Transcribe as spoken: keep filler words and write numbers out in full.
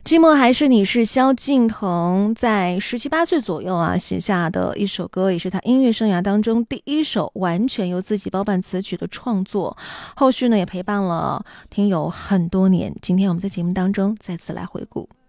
寂寞还是你是萧敬腾在十七八岁左右啊写下的一首歌，也是他音乐生涯当中第一首完全由自己包办词曲的创作。后续呢也陪伴了听友很多年，今天我们在节目当中再次来回顾。